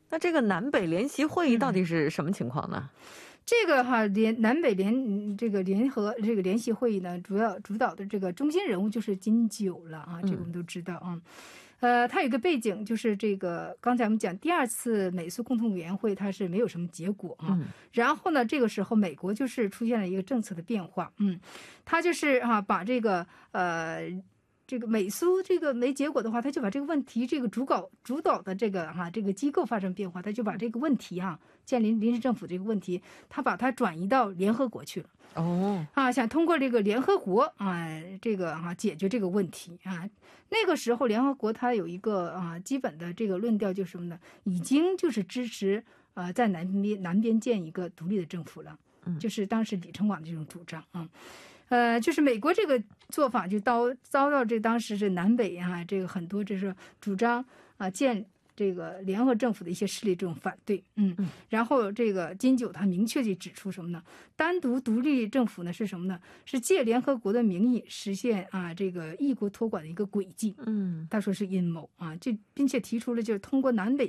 那这个南北联席会议到底是什么情况呢？ 这个南北联合这个联席会议呢，主导的这个中心人物就是金九了啊，这个我们都知道啊。它有一个背景，就是这个刚才我们讲第2次美苏共同委员会，它是没有什么结果啊。然后呢，这个时候美国就是出现了一个政策的变化，它就是把这个这个美苏这个没结果的话，他就把这个问题这个主导的这个机构发生变化，他就把这个问题建立临时政府这个问题，他把它转移到联合国去了。想通过这个联合国解决这个问题啊。那个时候联合国它有一个基本的这个论调就是什么呢？已经就是支持在南边建一个独立的政府了，就是当时李承晚的这种主张就是美国这个做法就遭到这当时是南北这个很多就是主张建这个联合政府的一些势力这种反对，然后这个金九他明确地指出什么呢？单独独立政府呢是什么呢？是借联合国的名义实现这个异国托管的一个轨迹，他说是阴谋并且提出了就是通过南北